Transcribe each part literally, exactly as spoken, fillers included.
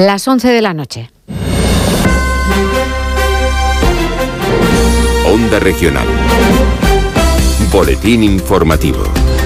las once de la noche. Onda Regional. Boletín informativo.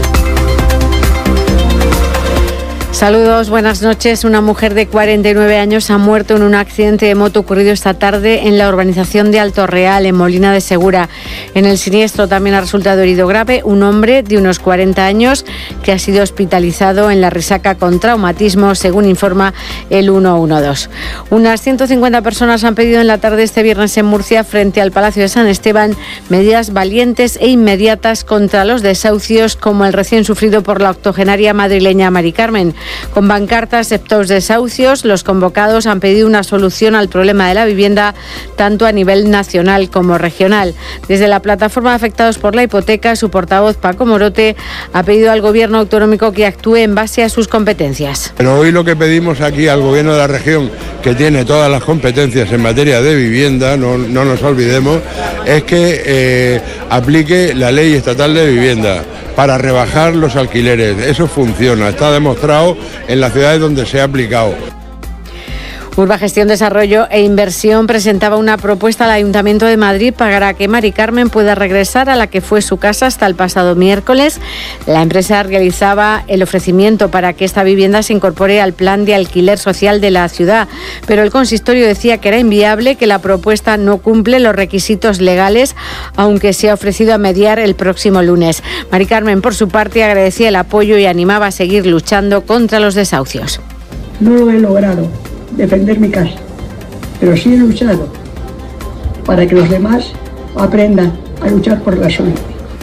Saludos, buenas noches. Una mujer de cuarenta y nueve años ha muerto en un accidente de moto ocurrido esta tarde en la urbanización de Alto Real, en Molina de Segura. En el siniestro también ha resultado herido grave un hombre de unos cuarenta años que ha sido hospitalizado en La Risaca con traumatismo, según informa el ciento doce. Unas ciento cincuenta personas han pedido en la tarde este viernes en Murcia, frente al Palacio de San Esteban, medidas valientes e inmediatas contra los desahucios, como el recién sufrido por la octogenaria madrileña Mari Carmen. Con pancartas Stop desahucios, los convocados han pedido una solución al problema de la vivienda, tanto a nivel nacional como regional. Desde la plataforma de afectados por la hipoteca, su portavoz Paco Morote ha pedido al gobierno autonómico que actúe en base a sus competencias. Pero hoy lo que pedimos aquí al gobierno de la región, que tiene todas las competencias en materia de vivienda, no, no nos olvidemos, es que eh, aplique la ley estatal de vivienda para rebajar los alquileres. Eso funciona, está demostrado en las ciudades donde se ha aplicado. Urbagestión, Desarrollo e Inversión presentaba una propuesta al Ayuntamiento de Madrid para que Mari Carmen pueda regresar a la que fue su casa hasta el pasado miércoles. La empresa realizaba el ofrecimiento para que esta vivienda se incorpore al plan de alquiler social de la ciudad, pero el consistorio decía que era inviable, que la propuesta no cumple los requisitos legales, aunque se ha ofrecido a mediar el próximo lunes. Mari Carmen, por su parte, agradecía el apoyo y animaba a seguir luchando contra los desahucios. No lo he logrado defender mi casa, pero sí he luchado para que los demás aprendan a luchar por la suya.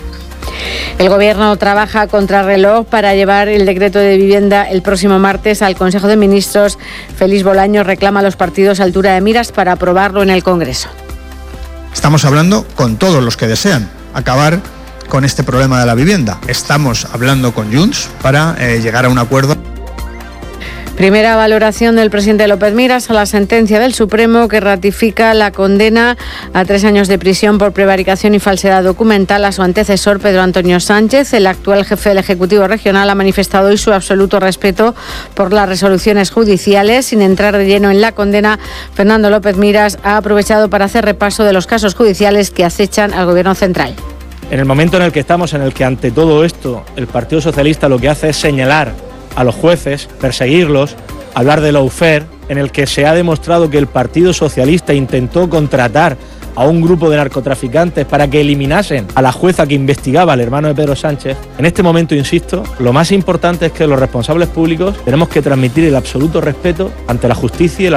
El Gobierno trabaja a contrarreloj para llevar el decreto de vivienda el próximo martes al Consejo de Ministros. Félix Bolaños reclama a los partidos altura de miras para aprobarlo en el Congreso. Estamos hablando con todos los que desean acabar con este problema de la vivienda. Estamos hablando con Junts para eh, llegar a un acuerdo. Primera valoración del presidente López Miras a la sentencia del Supremo, que ratifica la condena a tres años de prisión por prevaricación y falsedad documental a su antecesor Pedro Antonio Sánchez. El actual jefe del Ejecutivo Regional ha manifestado hoy su absoluto respeto por las resoluciones judiciales. Sin entrar de lleno en la condena, Fernando López Miras ha aprovechado para hacer repaso de los casos judiciales que acechan al Gobierno central. En el momento en el que estamos, en el que ante todo esto el Partido Socialista lo que hace es señalar a los jueces, perseguirlos, hablar de lawfare, en el que se ha demostrado que el Partido Socialista intentó contratar a un grupo de narcotraficantes para que eliminasen a la jueza que investigaba al hermano de Pedro Sánchez. En este momento, insisto, lo más importante es que los responsables públicos tenemos que transmitir el absoluto respeto ante la justicia y la